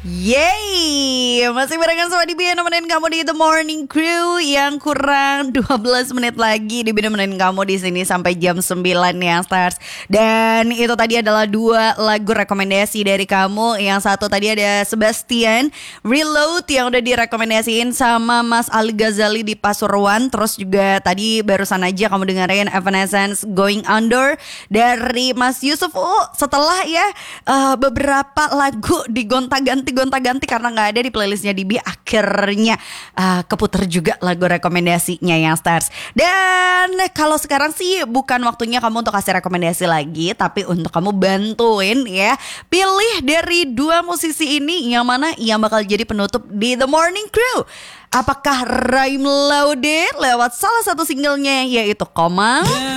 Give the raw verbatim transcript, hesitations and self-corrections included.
Yeay, masih barengan sama Dibi yang nemenin kamu di The Morning Crew. Yang kurang dua belas menit lagi Dibi nemenin kamu di sini sampai jam sembilan ya Stars. Dan itu tadi adalah dua lagu rekomendasi dari kamu. Yang satu tadi ada Sebastian Reload yang udah direkomendasiin sama Mas Ali Ghazali di Pasuruan. Terus juga tadi barusan aja kamu dengerin Evanescence Going Under dari Mas Yusuf. Oh, setelah ya uh, beberapa lagu digonta-ganti gonta-ganti karena nggak ada di playlistnya Dibi, akhirnya uh, keputer juga lagu rekomendasinya yang Stars. Dan kalau sekarang sih bukan waktunya kamu untuk kasih rekomendasi lagi, tapi untuk kamu bantuin ya, pilih dari dua musisi ini yang mana yang bakal jadi penutup di The Morning Crew. Apakah Raim Laude lewat salah satu singlenya yaitu Komang,